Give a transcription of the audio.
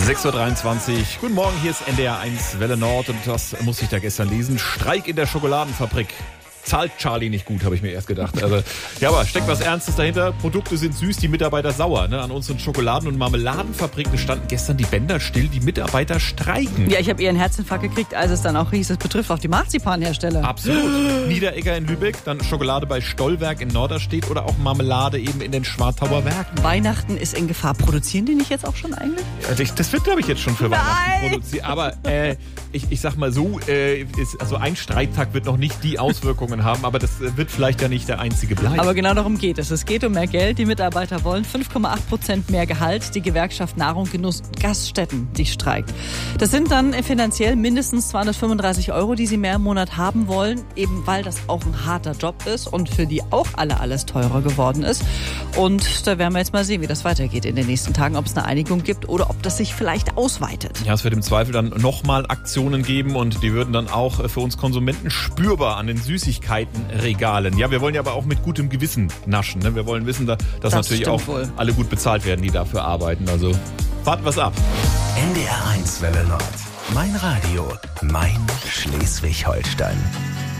6.23 Uhr. Guten Morgen, hier ist NDR 1 Welle Nord und das musste ich da gestern lesen. Streik in der Schokoladenfabrik. Zahlt Charlie nicht gut, habe ich mir erst gedacht. Also, ja, aber steckt was Ernstes dahinter. Produkte sind süß, die Mitarbeiter sauer. Ne? An unseren Schokoladen- und Marmeladenfabriken standen gestern die Bänder still, die Mitarbeiter streiken. Ja, ich habe eher einen Herzinfarkt gekriegt, als es dann auch hieß, es betrifft auch die Marzipanhersteller. Absolut. Niederegger in Lübeck, dann Schokolade bei Stollwerk in Norderstedt oder auch Marmelade eben in den Schwartauer Werken. Weihnachten ist in Gefahr. Produzieren die nicht jetzt auch schon eigentlich? Ja, das wird, glaube ich, jetzt schon für Weihnachten produziert. Aber ich sag mal so, also ein Streiktag wird noch nicht die Auswirkungen haben, aber das wird vielleicht ja nicht der einzige bleiben. Aber genau darum geht es. Es geht um mehr Geld. Die Mitarbeiter wollen 5,8% mehr Gehalt. Die Gewerkschaft Nahrung, Genuss, Gaststätten, die streikt. Das sind dann finanziell mindestens 235 €, die sie mehr im Monat haben wollen, eben weil das auch ein harter Job ist und für die auch alles teurer geworden ist. Und da werden wir jetzt mal sehen, wie das weitergeht in den nächsten Tagen, ob es eine Einigung gibt oder ob das sich vielleicht ausweitet. Ja, es wird im Zweifel dann nochmal Aktionen geben und die würden dann auch für uns Konsumenten spürbar an den Süßigkeitenregalen. Ja, wir wollen ja aber auch mit gutem Gewissen naschen. Ne? Wir wollen wissen, dass natürlich auch wohl alle gut bezahlt werden, die dafür arbeiten. Also warten wir's ab. NDR 1 Welle Nord. Mein Radio, mein Schleswig-Holstein.